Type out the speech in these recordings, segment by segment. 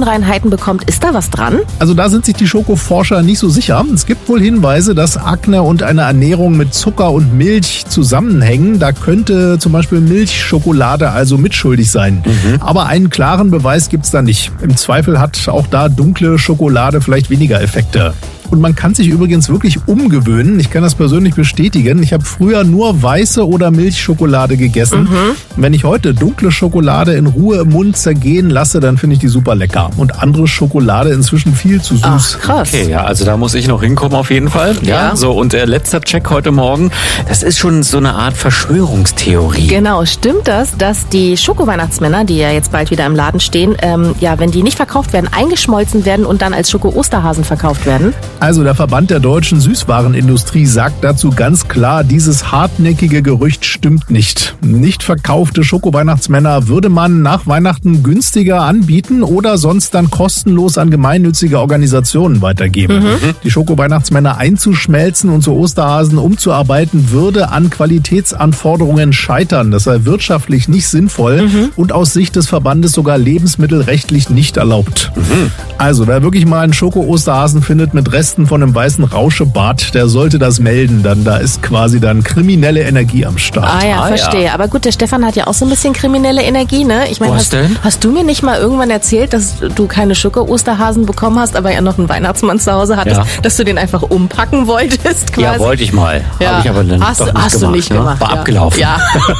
Unreinheiten bekommt. Ist da was dran? Also da sind sich die Schokoforscher nicht so sicher. Es gibt wohl Hinweise, dass Akne und eine Ernährung mit Zucker und Milch zusammenhängen. Da könnte zum Beispiel Milchschokolade also mitschuldig sein. Aber einen klaren Beweis gibt's da nicht. Im Zweifel hat auch da dunkle Schokolade vielleicht weniger Effekte. Und man kann sich übrigens wirklich umgewöhnen. Ich kann das persönlich bestätigen. Ich habe früher nur weiße oder Milchschokolade gegessen. Wenn ich heute dunkle Schokolade in Ruhe im Mund zergehen lasse, dann finde ich die super lecker. Und andere Schokolade inzwischen viel zu süß. Ach, krass. Okay, ja, also da muss ich noch hinkommen auf jeden Fall. Ja. So, und der letzte Check heute Morgen, das ist schon so eine Art Verschwörungstheorie. Genau, stimmt das, dass die Schoko-Weihnachtsmänner, die ja jetzt bald wieder im Laden stehen, wenn die nicht verkauft werden, eingeschmolzen werden und dann als Schoko-Osterhasen verkauft werden? Also der Verband der deutschen Süßwarenindustrie sagt dazu ganz klar, dieses hartnäckige Gerücht stimmt nicht. Nicht verkaufte Schoko-Weihnachtsmänner würde man nach Weihnachten günstiger anbieten oder sonst dann kostenlos an gemeinnützige Organisationen weitergeben. Die Schoko-Weihnachtsmänner einzuschmelzen und zu Osterhasen umzuarbeiten, würde an Qualitätsanforderungen scheitern. Das sei wirtschaftlich nicht sinnvoll und aus Sicht des Verbandes sogar lebensmittelrechtlich nicht erlaubt. Also wer wirklich mal einen Schoko-Osterhasen findet mit Resten von einem weißen Rauschebart, der sollte das melden. Dann da ist quasi dann kriminelle Energie am Start. Verstehe. Ja. Aber gut, der Stefan hat ja auch so ein bisschen kriminelle Energie, ne? Ich meine, hast du mir nicht mal irgendwann erzählt, dass du keine Schoko-Osterhasen bekommen hast, aber ja noch einen Weihnachtsmann zu Hause hattest, dass du den einfach umpacken wolltest quasi? Ja, wollte ich mal. Ja. Habe ich aber dann Hast du nicht gemacht. War abgelaufen. Ja.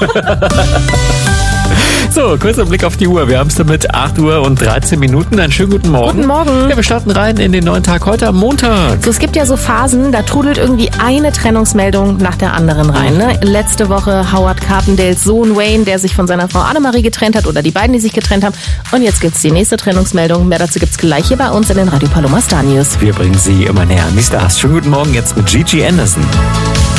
So, kurzer Blick auf die Uhr. Wir haben es damit 8 Uhr und 13 Minuten. Einen schönen guten Morgen. Guten Morgen. Ja, wir starten rein in den neuen Tag heute am Montag. So, es gibt ja so Phasen, da trudelt irgendwie eine Trennungsmeldung nach der anderen rein. Ne? Letzte Woche Howard Carpendales Sohn Wayne, der sich von seiner Frau Annemarie getrennt hat, oder die beiden, die sich getrennt haben. Und jetzt gibt's die nächste Trennungsmeldung. Mehr dazu gibt's gleich hier bei uns in den Radio Paloma Star News. Wir bringen Sie immer näher an die Stars. Schönen guten Morgen jetzt mit Gigi Anderson.